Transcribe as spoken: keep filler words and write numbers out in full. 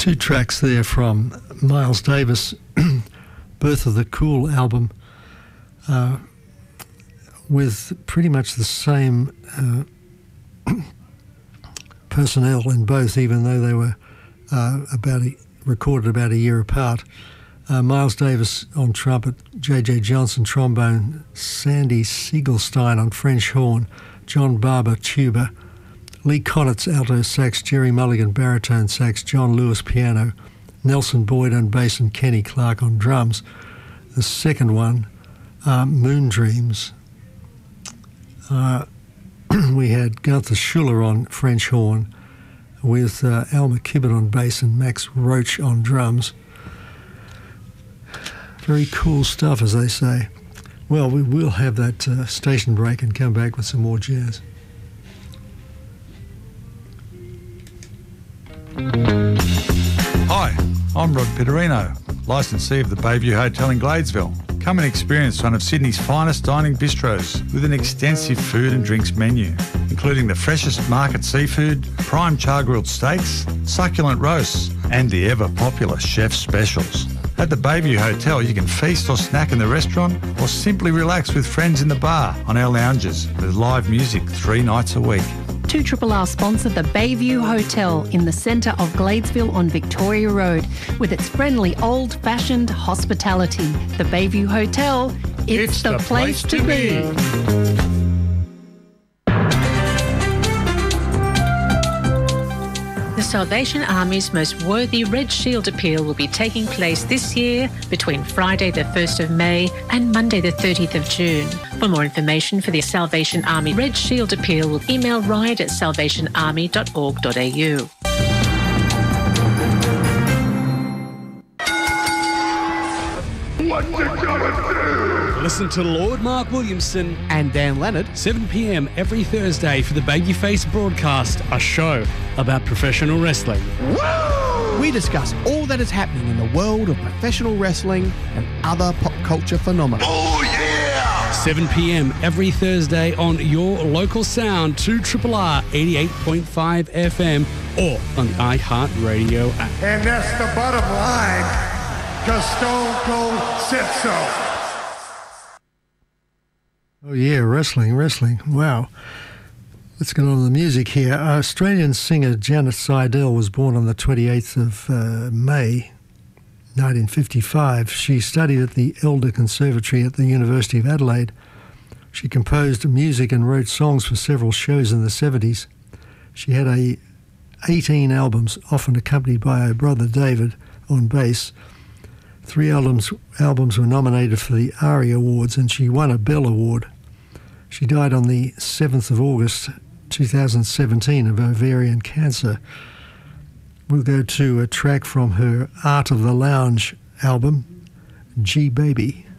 Two tracks there from Miles Davis, Birth of the Cool album, uh, with pretty much the same uh, personnel in both, even though they were uh, about a, recorded about a year apart. Uh, Miles Davis on trumpet, J J Johnson trombone, Sandy Siegelstein on French horn, John Barber tuba, Lee Konitz alto sax, Jerry Mulligan baritone sax, John Lewis piano, Nelson Boyd on bass and Kenny Clark on drums. The second one, uh, Moon Dreams. Uh, we had Gunther Schuller on French horn with uh, Al McKibben on bass and Max Roach on drums. Very cool stuff, as they say. Well, we will have that uh, station break and come back with some more jazz. Hi, I'm Rod Pitterino, licensee of the Bayview Hotel in Gladesville. Come and experience one of Sydney's finest dining bistros with an extensive food and drinks menu, including the freshest market seafood, prime char-grilled steaks, succulent roasts, and the ever-popular chef's specials. At the Bayview Hotel, you can feast or snack in the restaurant or simply relax with friends in the bar on our lounges with live music three nights a week. two R R R sponsor the Bayview Hotel in the centre of Gladesville on Victoria Road with its friendly old-fashioned hospitality. The Bayview Hotel, it's, it's the, the place, place to be. be. The Salvation Army's Most Worthy Red Shield Appeal will be taking place this year between Friday the first of May and Monday the thirtieth of June. For more information for the Salvation Army Red Shield Appeal, email ride at salvation army dot org dot a u. What you gonna do? Listen to Lord Mark Williamson and Dan Leonard, seven p.m. every Thursday for the Babyface Broadcast, a show about professional wrestling. Woo! We discuss all that is happening in the world of professional wrestling and other pop culture phenomena. Oh, yeah! seven p.m. every Thursday on your local sound, two R R R eighty-eight point five F M or on the iHeartRadio app. And that's the bottom line, because Stone Cold said so. Oh yeah, wrestling, wrestling. Wow. Let's get on to the music here. Australian singer Janet Seidel was born on the twenty-eighth of uh, May, nineteen fifty-five. She studied at the Elder Conservatory at the University of Adelaide. She composed music and wrote songs for several shows in the seventies. She had a eighteen albums, often accompanied by her brother David on bass. Three albums, albums were nominated for the ARIE Awards, and she won a Bell Award. She died on the seventh of August two thousand seventeen of ovarian cancer. We'll go to a track from her Art of the Lounge album, G Baby.